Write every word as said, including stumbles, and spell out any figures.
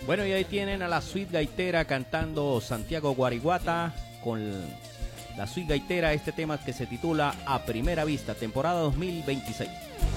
Bueno, y ahí tienen a la Suite Gaitera cantando Santiago Guariguata con la Suite Gaitera, este tema que se titula A Primera Vista, temporada dos mil veintiséis.